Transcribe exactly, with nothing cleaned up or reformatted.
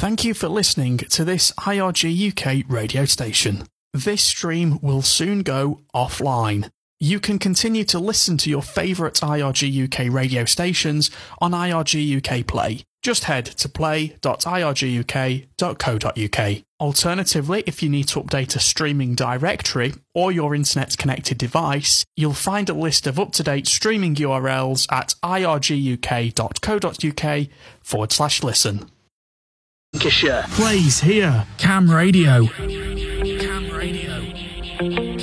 Thank you for listening to this I R G U K radio station. This stream will soon go offline. You can continue to listen to your favourite I R G U K radio stations on I R G U K Play. Just head to play dot I R G U K dot co dot U K. Alternatively, if you need to update a streaming directory or your internet-connected device, you'll find a list of up-to-date streaming U R Ls at I R G U K dot co dot U K forward slash listen. Plays here. Cam Radio. Cam Radio.